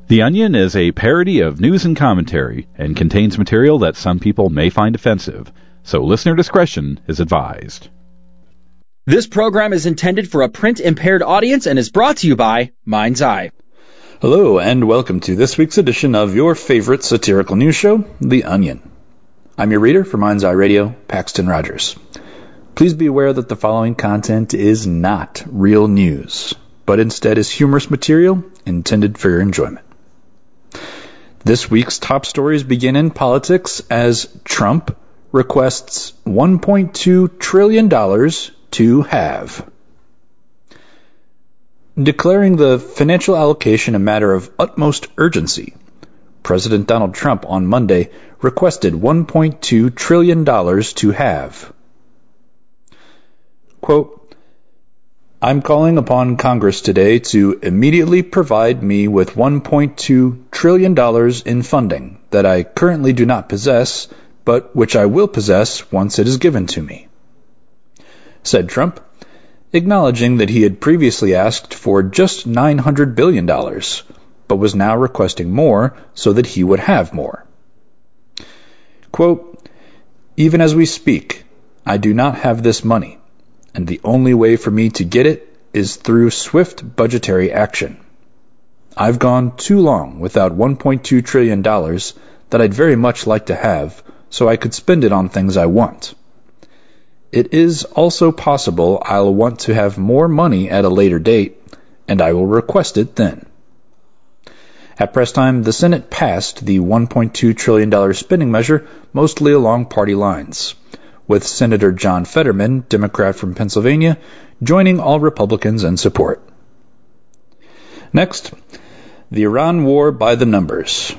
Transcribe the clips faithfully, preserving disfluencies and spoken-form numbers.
The Onion is a parody of news and commentary and contains material that some people may find offensive, so listener discretion is advised. This program is intended for a print-impaired audience and is brought to you by Mind's Eye. Hello, and welcome to this week's edition of your favorite satirical news show, The Onion. I'm your reader for Mind's Eye Radio, Paxton Rogers. Please be aware that the following content is not real news, but instead is humorous material intended for your enjoyment. This week's top stories begin in politics as Trump requests one point two trillion dollars to have. Declaring the financial allocation a matter of utmost urgency, President Donald Trump on Monday requested one point two trillion dollars to have. Quote, I'm calling upon Congress today to immediately provide me with one point two trillion dollars in funding that I currently do not possess, but which I will possess once it is given to me, said Trump, acknowledging that he had previously asked for just nine hundred billion dollars, but was now requesting more so that he would have more. Quote, even as we speak, I do not have this money, and the only way for me to get it is through swift budgetary action. I've gone too long without one point two trillion dollars that I'd very much like to have, so I could spend it on things I want. It is also possible I'll want to have more money at a later date, and I will request it then. At press time, the Senate passed the one point two trillion dollars spending measure mostly along party lines, with Senator John Fetterman, Democrat from Pennsylvania, joining all Republicans in support. Next, the Iran war by the numbers.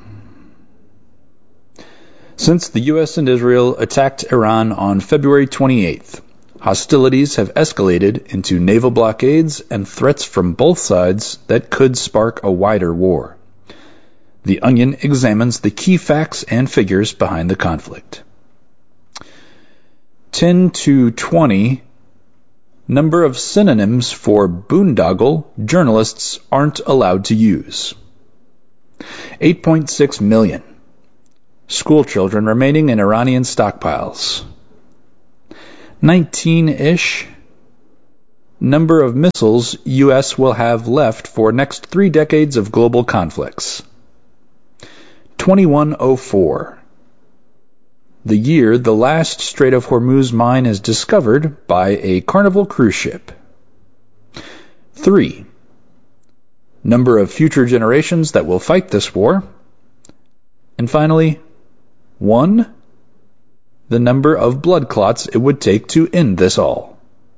Since the U S and Israel attacked Iran on February twenty-eighth, hostilities have escalated into naval blockades and threats from both sides that could spark a wider war. The Onion examines the key facts and figures behind the conflict. ten to twenty, number of synonyms for boondoggle journalists aren't allowed to use. eight point six million. School children remaining in Iranian stockpiles. nineteen-ish. Number of missiles U S will have left for next three decades of global conflicts. twenty-one oh four. The year the last Strait of Hormuz mine is discovered by a Carnival cruise ship. three. Number of future generations that will fight this war. And finally, one. The number of blood clots it would take to end this all.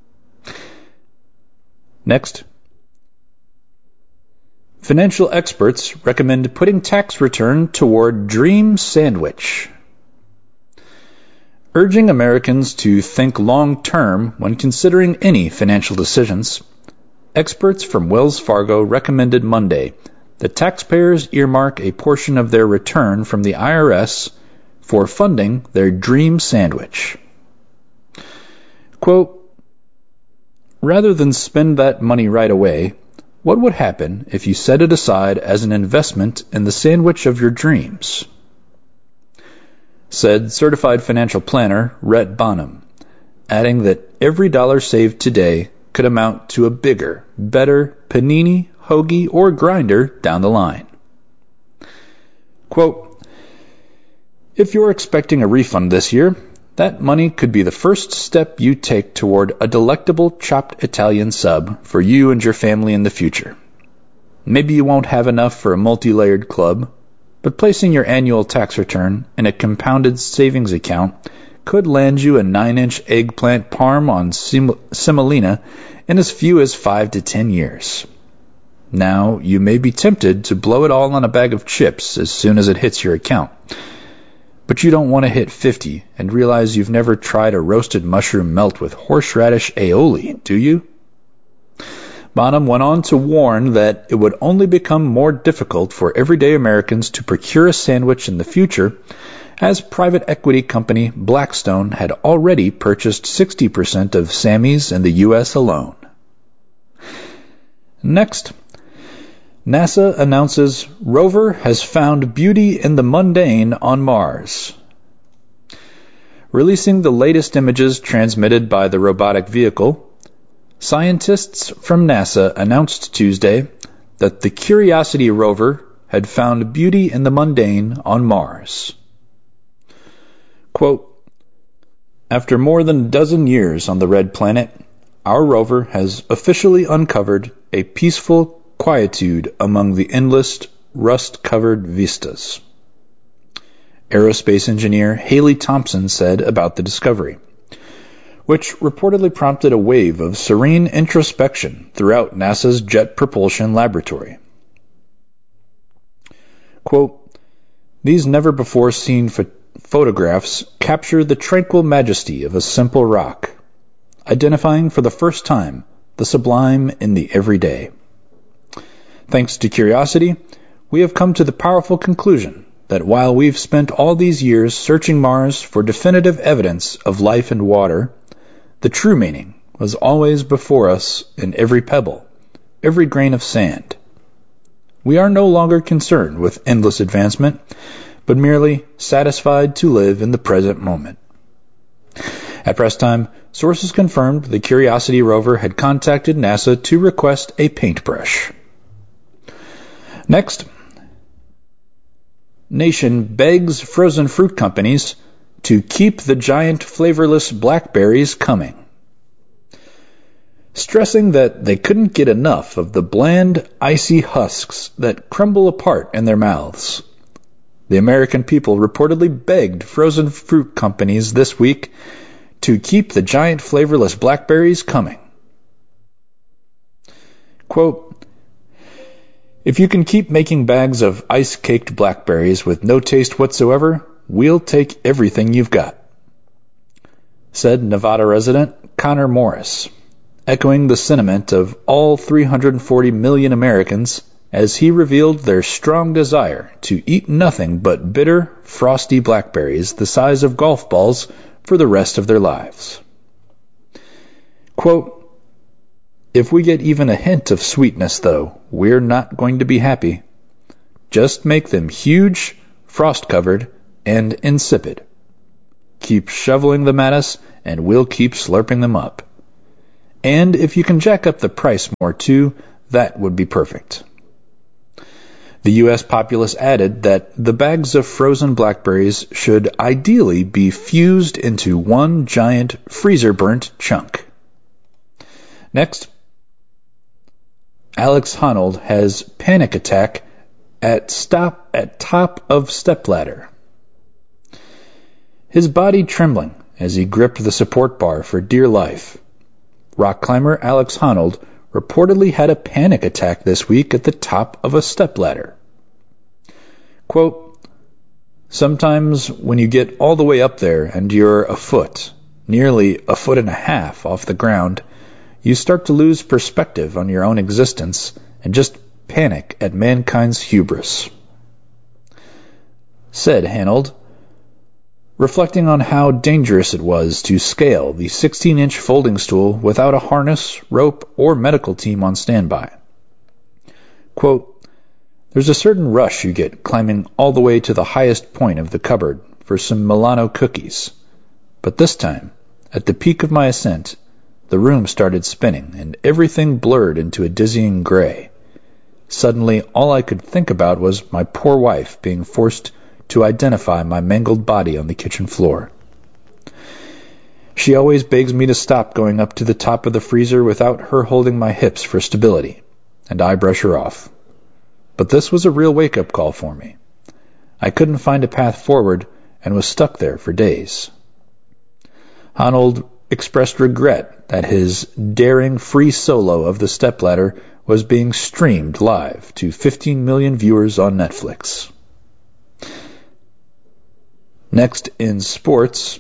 Next. Financial experts recommend putting tax return toward dream sandwich, urging Americans to think long-term when considering any financial decisions. Experts from Wells Fargo recommended Monday that taxpayers earmark a portion of their return from the I R S for funding their dream sandwich. Quote, rather than spend that money right away, what would happen if you set it aside as an investment in the sandwich of your dreams? Said certified financial planner Rhett Bonham, adding that every dollar saved today could amount to a bigger, better panini, hoagie, or grinder down the line. Quote, if you're expecting a refund this year, that money could be the first step you take toward a delectable chopped Italian sub for you and your family in the future. Maybe you won't have enough for a multi-layered club, but placing your annual tax return in a compounded savings account could land you a nine-inch eggplant parm on semolina in as few as five to ten years. Now, you may be tempted to blow it all on a bag of chips as soon as it hits your account. But you don't want to hit fifty and realize you've never tried a roasted mushroom melt with horseradish aioli, do you? Bonham went on to warn that it would only become more difficult for everyday Americans to procure a sandwich in the future, as private equity company Blackstone had already purchased sixty percent of Sammy's in the U S alone. Next, NASA announces rover has found beauty in the mundane on Mars. Releasing the latest images transmitted by the robotic vehicle, scientists from NASA announced Tuesday that the Curiosity rover had found beauty in the mundane on Mars. Quote, after more than a dozen years on the red planet, our rover has officially uncovered a peaceful quietude among the endless rust-covered vistas, aerospace engineer Haley Thompson said about the discovery, which reportedly prompted a wave of serene introspection throughout NASA's Jet Propulsion Laboratory. Quote, these never-before-seen ph- photographs capture the tranquil majesty of a simple rock, identifying for the first time the sublime in the everyday. Thanks to Curiosity, we have come to the powerful conclusion that while we've spent all these years searching Mars for definitive evidence of life and water, the true meaning was always before us in every pebble, every grain of sand. We are no longer concerned with endless advancement, but merely satisfied to live in the present moment. At press time, sources confirmed the Curiosity rover had contacted NASA to request a paintbrush. Next, nation begs frozen fruit companies to keep the giant flavorless blackberries coming. Stressing that they couldn't get enough of the bland, icy husks that crumble apart in their mouths, the American people reportedly begged frozen fruit companies this week to keep the giant flavorless blackberries coming. Quote, if you can keep making bags of ice-caked blackberries with no taste whatsoever, we'll take everything you've got, said Nevada resident Connor Morris, echoing the sentiment of all three hundred forty million Americans as he revealed their strong desire to eat nothing but bitter, frosty blackberries the size of golf balls for the rest of their lives. Quote, if we get even a hint of sweetness, though, we're not going to be happy. Just make them huge, frost-covered, and insipid. Keep shoveling them at us, and we'll keep slurping them up. And if you can jack up the price more, too, that would be perfect. The U S populace added that the bags of frozen blackberries should ideally be fused into one giant freezer-burnt chunk. Next, Alex Honnold has panic attack at stop at top of stepladder. His body trembling as he gripped the support bar for dear life. Rock climber Alex Honnold reportedly had a panic attack this week at the top of a stepladder. Quote, sometimes when you get all the way up there and you're a foot, nearly a foot and a half off the ground, you start to lose perspective on your own existence and just panic at mankind's hubris, said Honnold, reflecting on how dangerous it was to scale the sixteen-inch folding stool without a harness, rope, or medical team on standby. Quote, there's a certain rush you get climbing all the way to the highest point of the cupboard for some Milano cookies, but this time, at the peak of my ascent, the room started spinning, and everything blurred into a dizzying gray. Suddenly, all I could think about was my poor wife being forced to identify my mangled body on the kitchen floor. She always begs me to stop going up to the top of the freezer without her holding my hips for stability, and I brush her off. But this was a real wake-up call for me. I couldn't find a path forward and was stuck there for days. Honnold expressed regret that his daring free solo of the stepladder was being streamed live to fifteen million viewers on Netflix. Next in sports,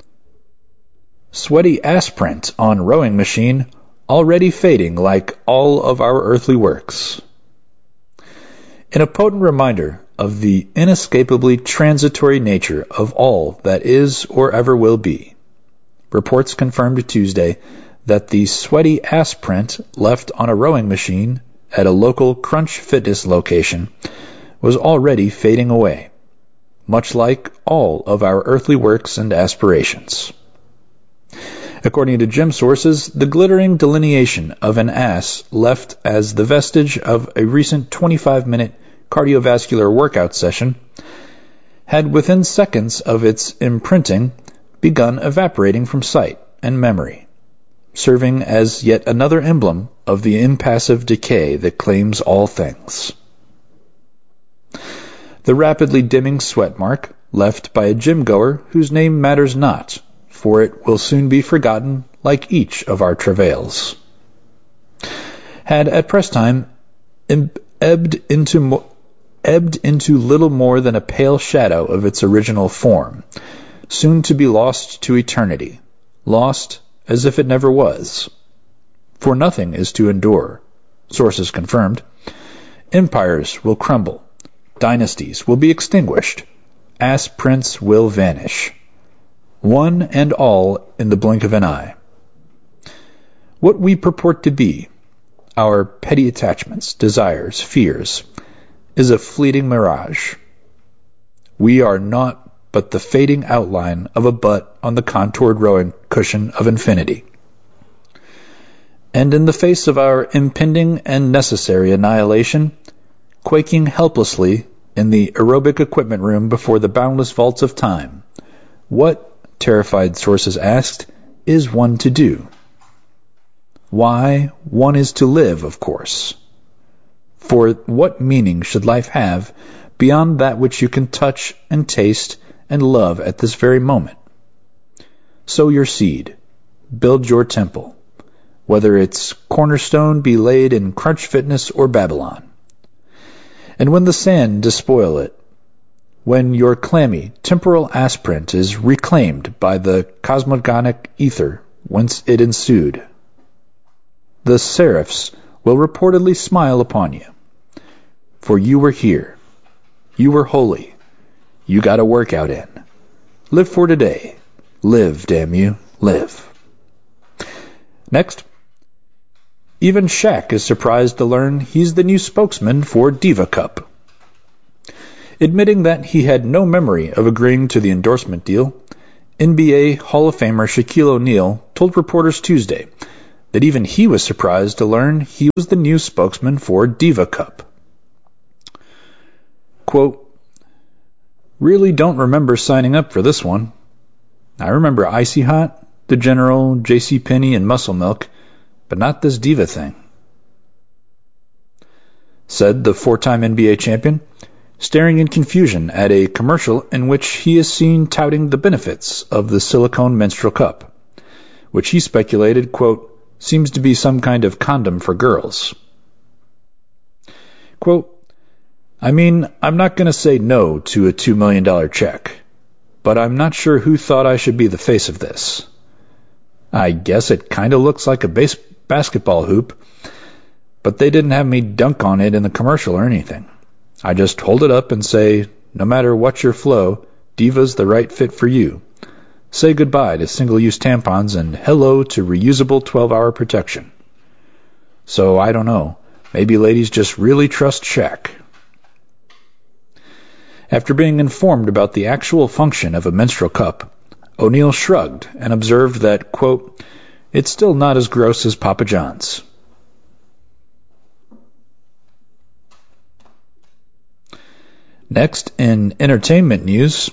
sweaty ass print on rowing machine already fading like all of our earthly works. In a potent reminder of the inescapably transitory nature of all that is or ever will be, reports confirmed Tuesday that the sweaty ass print left on a rowing machine at a local Crunch Fitness location was already fading away, much like all of our earthly works and aspirations. According to gym sources, the glittering delineation of an ass left as the vestige of a recent twenty-five minute cardiovascular workout session had within seconds of its imprinting begun evaporating from sight and memory, serving as yet another emblem of the impassive decay that claims all things. The rapidly dimming sweat mark left by a gym-goer whose name matters not, for it will soon be forgotten like each of our travails, had at press time ebbed into, mo- ebbed into little more than a pale shadow of its original form, soon to be lost to eternity, lost as if it never was. For nothing is to endure, sources confirmed. Empires will crumble, dynasties will be extinguished, ass prints will vanish, one and all in the blink of an eye. What we purport to be, our petty attachments, desires, fears, is a fleeting mirage. We are not but the fading outline of a butt on the contoured rowing cushion of infinity. And in the face of our impending and necessary annihilation, quaking helplessly in the aerobic equipment room before the boundless vaults of time, what, terrified sources asked, is one to do? Why, one is to live, of course. For what meaning should life have beyond that which you can touch and taste and love at this very moment? Sow your seed, build your temple, whether its cornerstone be laid in Crunch Fitness or Babylon. And when the sand despoil it, when your clammy temporal ass-print is reclaimed by the cosmogonic ether whence it ensued, the seraphs will reportedly smile upon you. For you were here. You were holy. You got a workout in. Live for today. Live, damn you. Live. Next. Even Shaq is surprised to learn he's the new spokesman for Diva Cup. Admitting that he had no memory of agreeing to the endorsement deal, N B A Hall of Famer Shaquille O'Neal told reporters Tuesday that even he was surprised to learn he was the new spokesman for Diva Cup. Quote, really don't remember signing up for this one. I remember Icy Hot, The General, JCPenney, and Muscle Milk, but not this Diva thing, said the four-time N B A champion, staring in confusion at a commercial in which he is seen touting the benefits of the silicone menstrual cup, which he speculated, quote, seems to be some kind of condom for girls. Quote, I mean, I'm not going to say no to a two million dollars check, but I'm not sure who thought I should be the face of this. I guess it kind of looks like a base basketball hoop, but they didn't have me dunk on it in the commercial or anything. I just hold it up and say, no matter what your flow, Diva's the right fit for you. Say goodbye to single-use tampons and hello to reusable twelve-hour protection. So, I don't know. Maybe ladies just really trust Shaq. After being informed about the actual function of a menstrual cup, O'Neal shrugged and observed that, quote, it's still not as gross as Papa John's. Next, in entertainment news,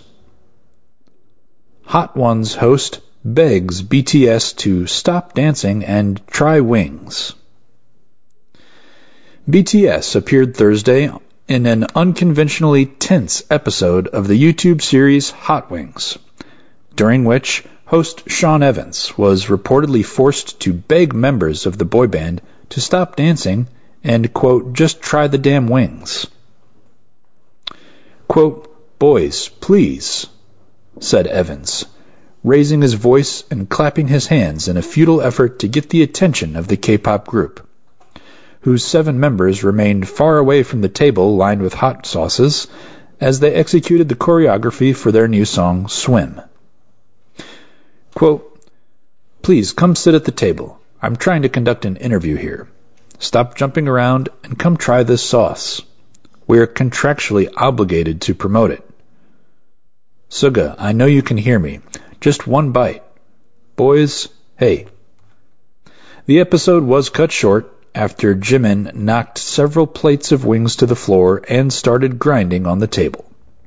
Hot Ones host begs B T S to stop dancing and try wings. B T S appeared Thursday in an unconventionally tense episode of the YouTube series Hot Wings, during which host Sean Evans was reportedly forced to beg members of the boy band to stop dancing and, quote, just try the damn wings. Quote, boys, please, said Evans, raising his voice and clapping his hands in a futile effort to get the attention of the K-pop group, whose seven members remained far away from the table lined with hot sauces as they executed the choreography for their new song, Swim. Quote, please come sit at the table. I'm trying to conduct an interview here. Stop jumping around and come try this sauce. We are contractually obligated to promote it. Suga, I know you can hear me. Just one bite. Boys, hey. The episode was cut short after Jimin knocked several plates of wings to the floor and started grinding on the table.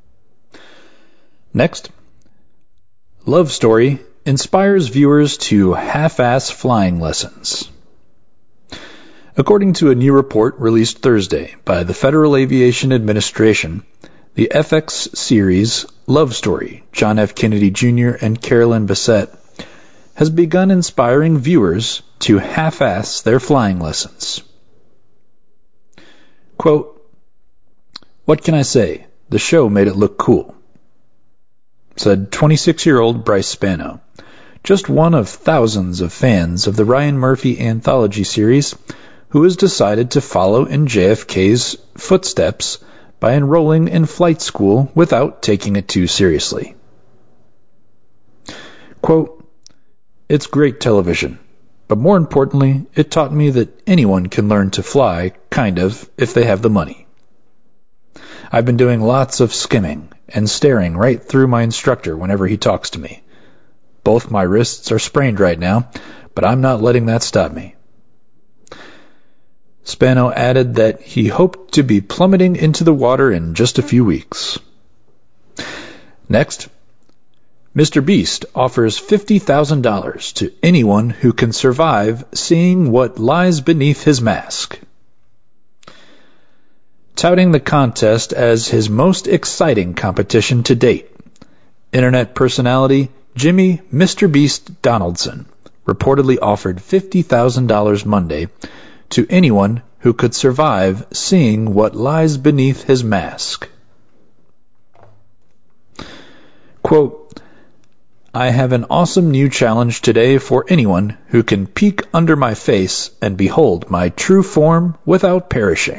Next, Love Story inspires viewers to half-ass flying lessons. According to a new report released Thursday by the Federal Aviation Administration, the F X series Love Story, John F. Kennedy Junior and Carolyn Bessette, has begun inspiring viewers to half-ass their flying lessons. Quote, "What can I say? The show made it look cool," said twenty-six-year-old Bryce Spano, just one of thousands of fans of the Ryan Murphy anthology series who has decided to follow in J F K's footsteps by enrolling in flight school without taking it too seriously. Quote, "It's great television, but more importantly, it taught me that anyone can learn to fly, kind of, if they have the money. I've been doing lots of skimming and staring right through my instructor whenever he talks to me. Both my wrists are sprained right now, but I'm not letting that stop me." Spano added that he hoped to be plummeting into the water in just a few weeks. Next, Mister Beast offers fifty thousand dollars to anyone who can survive seeing what lies beneath his mask. Touting the contest as his most exciting competition to date, Internet personality Jimmy Mister Beast Donaldson reportedly offered fifty thousand dollars Monday to anyone who could survive seeing what lies beneath his mask. Quote, "I have an awesome new challenge today for anyone who can peek under my face and behold my true form without perishing,"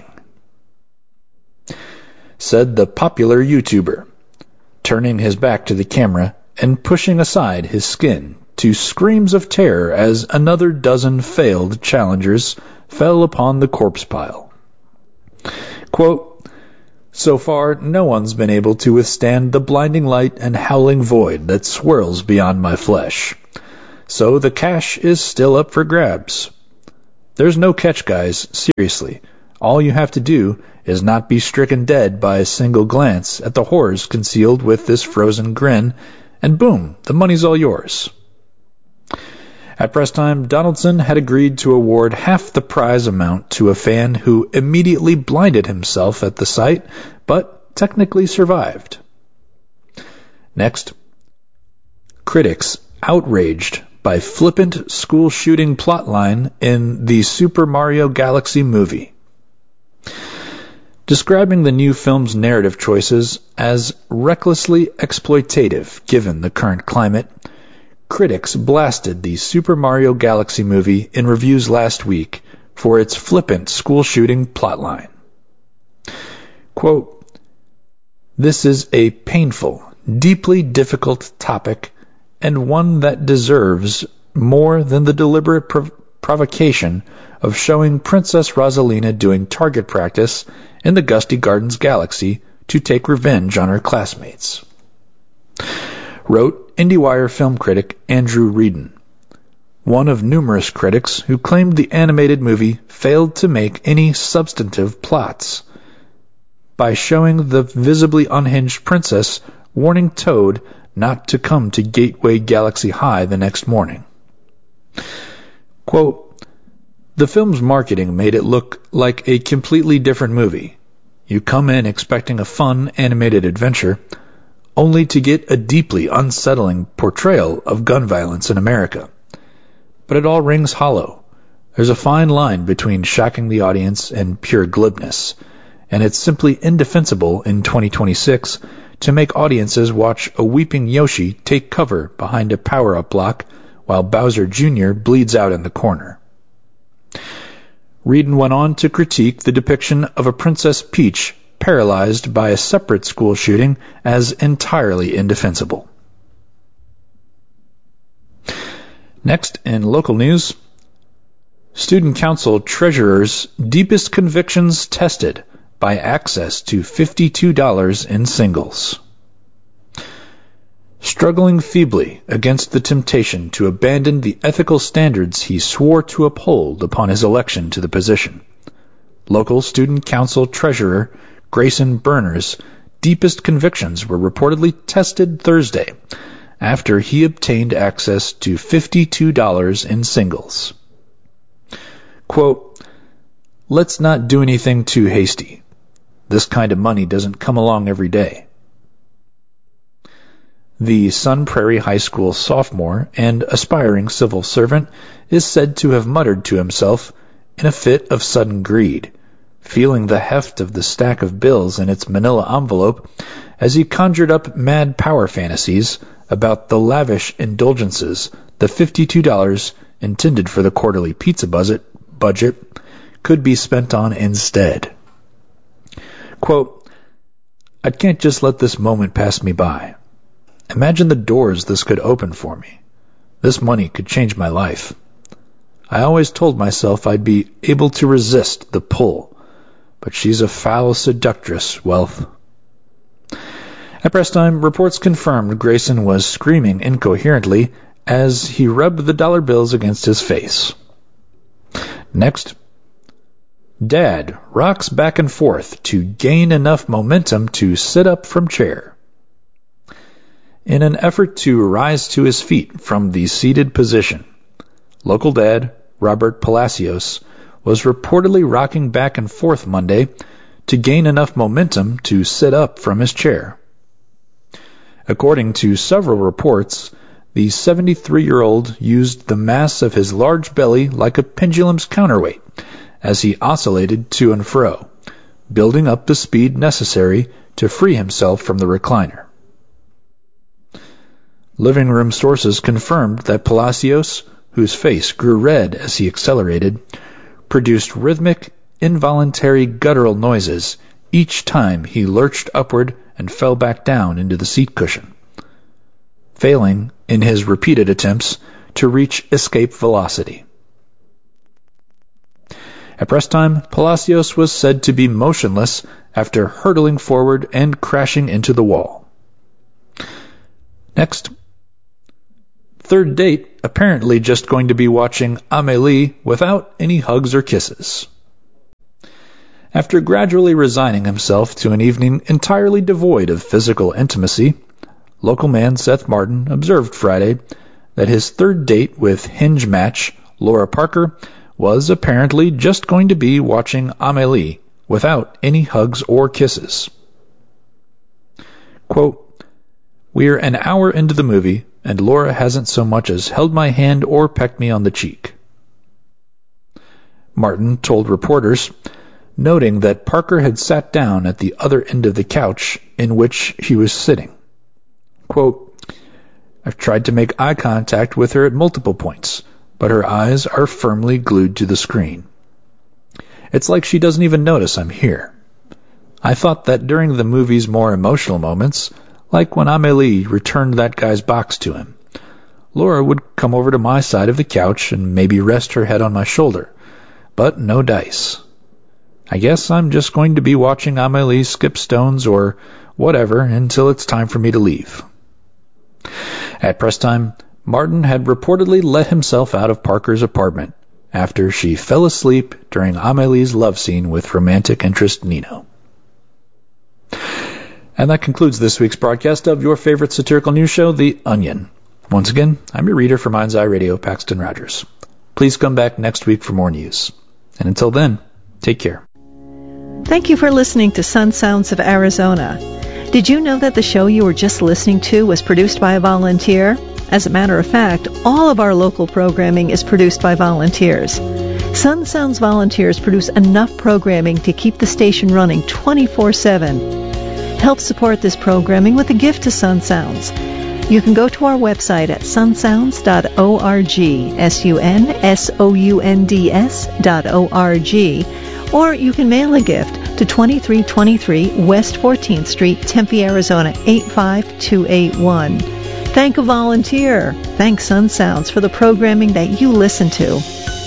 said the popular YouTuber, turning his back to the camera and pushing aside his skin to screams of terror as another dozen failed challengers fell upon the corpse pile. Quote, "So far, no one's been able to withstand the blinding light and howling void that swirls beyond my flesh. So the cash is still up for grabs. There's no catch, guys, seriously. All you have to do is not be stricken dead by a single glance at the horrors concealed with this frozen grin, and boom, the money's all yours." At press time, Donaldson had agreed to award half the prize amount to a fan who immediately blinded himself at the sight, but technically survived. Next, critics outraged by flippant school shooting plotline in the Super Mario Galaxy movie. Describing the new film's narrative choices as recklessly exploitative given the current climate, critics blasted the Super Mario Galaxy movie in reviews last week for its flippant school shooting plotline. Quote, "This is a painful, deeply difficult topic and one that deserves more than the deliberate prov- provocation of showing Princess Rosalina doing target practice in the Gusty Gardens Galaxy to take revenge on her classmates," wrote IndieWire film critic Andrew Reedon, one of numerous critics who claimed the animated movie failed to make any substantive plots by showing the visibly unhinged princess warning Toad not to come to Gateway Galaxy High the next morning. Quote, "The film's marketing made it look like a completely different movie. You come in expecting a fun, animated adventure, only to get a deeply unsettling portrayal of gun violence in America. But it all rings hollow. There's a fine line between shocking the audience and pure glibness, and it's simply indefensible in twenty twenty-six to make audiences watch a weeping Yoshi take cover behind a power-up block while Bowser Junior bleeds out in the corner." Reedon went on to critique the depiction of a Princess Peach paralyzed by a separate school shooting as entirely indefensible. Next, in local news, Student Council Treasurer's deepest convictions tested by access to fifty-two dollars in singles. Struggling feebly against the temptation to abandon the ethical standards he swore to uphold upon his election to the position, local Student Council Treasurer Grayson Berner's deepest convictions were reportedly tested Thursday after he obtained access to fifty-two dollars in singles. Quote, "Let's not do anything too hasty. This kind of money doesn't come along every day." The Sun Prairie High School sophomore and aspiring civil servant is said to have muttered to himself in a fit of sudden greed, feeling the heft of the stack of bills in its manila envelope as he conjured up mad power fantasies about the lavish indulgences the fifty-two dollars intended for the quarterly pizza budget, budget could be spent on instead. Quote, "I can't just let this moment pass me by. Imagine the doors this could open for me. This money could change my life. I always told myself I'd be able to resist the pull, but she's a foul seductress, wealth." At press time, reports confirmed Grayson was screaming incoherently as he rubbed the dollar bills against his face. Next, Dad rocks back and forth to gain enough momentum to sit up from chair. In an effort to rise to his feet from the seated position, local dad Robert Palacios was reportedly rocking back and forth Monday to gain enough momentum to sit up from his chair. According to several reports, the seventy-three-year-old used the mass of his large belly like a pendulum's counterweight as he oscillated to and fro, building up the speed necessary to free himself from the recliner. Living room sources confirmed that Palacios, whose face grew red as he accelerated, produced rhythmic, involuntary guttural noises each time he lurched upward and fell back down into the seat cushion, failing in his repeated attempts to reach escape velocity. At press time, Palacios was said to be motionless after hurtling forward and crashing into the wall. Next, third date apparently just going to be watching Amélie without any hugs or kisses. After gradually resigning himself to an evening entirely devoid of physical intimacy, local man Seth Martin observed Friday that his third date with hinge match Laura Parker was apparently just going to be watching Amélie without any hugs or kisses. Quote, "We're an hour into the movie, and Laura hasn't so much as held my hand or pecked me on the cheek," Martin told reporters, noting that Parker had sat down at the other end of the couch in which he was sitting. Quote, "I've tried to make eye contact with her at multiple points, but her eyes are firmly glued to the screen. It's like she doesn't even notice I'm here. I thought that during the movie's more emotional moments, like when Amélie returned that guy's box to him, Laura would come over to my side of the couch and maybe rest her head on my shoulder, but no dice. I guess I'm just going to be watching Amélie skip stones or whatever until it's time for me to leave." At press time, Martin had reportedly let himself out of Parker's apartment after she fell asleep during Amélie's love scene with romantic interest Nino. And that concludes this week's broadcast of your favorite satirical news show, The Onion. Once again, I'm your reader for Mind's Eye Radio, Paxton Rogers. Please come back next week for more news. And until then, take care. Thank you for listening to Sun Sounds of Arizona. Did you know that the show you were just listening to was produced by a volunteer? As a matter of fact, all of our local programming is produced by volunteers. Sun Sounds volunteers produce enough programming to keep the station running twenty-four seven. Help support this programming with a gift to Sun Sounds. You can go to our website at sun sounds dot org, S U N S O U N D S dot O R G, or you can mail a gift to twenty-three twenty-three West fourteenth Street, Tempe, Arizona, eight five two eight one. Thank a volunteer. Thank Sun Sounds for the programming that you listen to.